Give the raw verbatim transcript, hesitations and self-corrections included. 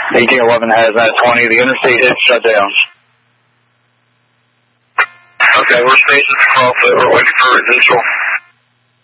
eighteen eleven has that twenty. The interstate is shut down. Okay, we're stationed across it. We're waiting for residual.